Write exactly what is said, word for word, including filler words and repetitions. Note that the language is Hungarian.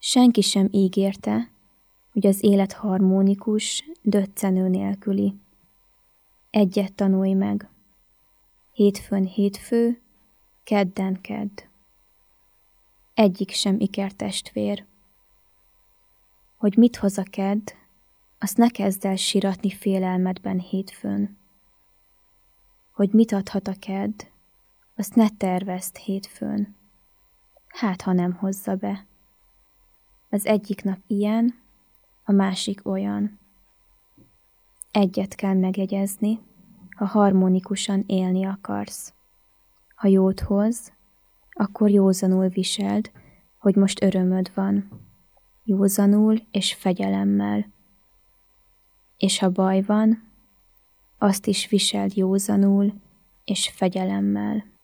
Senki sem ígérte, hogy az élet harmonikus, döccenő nélküli. Egyet tanulj meg. Hétfőn hétfő, kedden kedd. Egyik sem ikertestvér. Hogy mit hoz a kedd, azt ne kezd el siratni félelmedben hétfőn. Hogy mit adhat a kedd, azt ne tervezd hétfőn. Hát, ha nem hozza be. Az egyik nap ilyen, a másik olyan. Egyet kell megjegyezni, ha harmonikusan élni akarsz. Ha jót hoz, akkor józanul viseld, hogy most örömöd van. Józanul és fegyelemmel. És ha baj van, azt is viseld józanul és fegyelemmel.